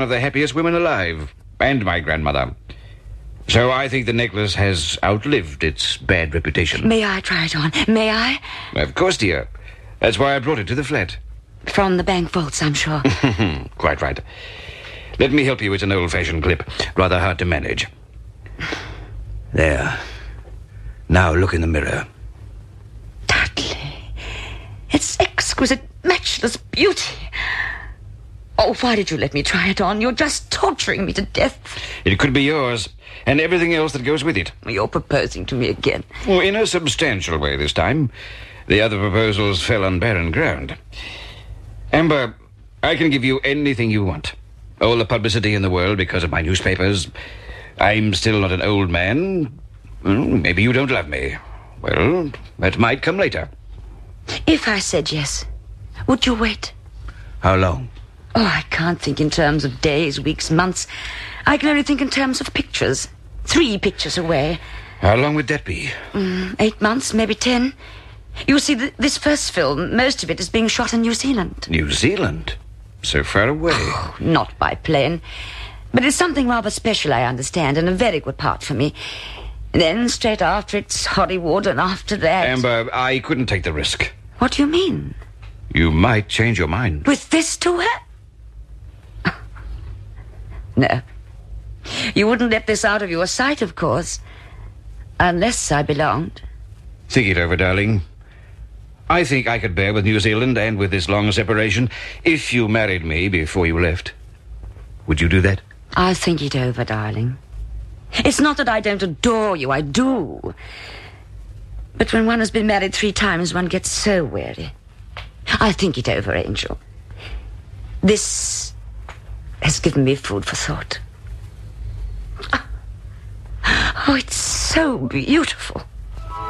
of the happiest women alive, and my grandmother. So I think the necklace has outlived its bad reputation. May I try it on? May I? Of course, dear. That's why I brought it to the flat. From the bank vaults, I'm sure. Quite right. Let me help you. It's an old-fashioned clip. Rather hard to manage. There. Now look in the mirror. Dudley. It's exquisite, matchless beauty. Oh, why did you let me try it on? You're just torturing me to death. It could be yours, and everything else that goes with it. You're proposing to me again. Well, in a substantial way this time. The other proposals fell on barren ground. Amber, I can give you anything you want. All the publicity in the world because of my newspapers. I'm still not an old man. Maybe you don't love me. Well, that might come later. If I said yes, would you wait? How long? Oh, I can't think in terms of days, weeks, months. I can only think in terms of pictures. 3 pictures away. How long would that be? 8 months, maybe 10. You see, this first film, most of it is being shot in New Zealand. New Zealand? So far away. Oh, not by plane. But it's something rather special, I understand, and a very good part for me. And then, straight after, it's Hollywood, and after that... Amber, I couldn't take the risk. What do you mean? You might change your mind. With this to her? No. You wouldn't let this out of your sight, of course. Unless I belonged. Think it over, darling. I think I could bear with New Zealand and with this long separation if you married me before you left. Would you do that? I'll think it over, darling. It's not that I don't adore you, I do. But when one has been married 3 times, one gets so weary. I'll think it over, Angel. This has given me food for thought. Oh, it's so beautiful.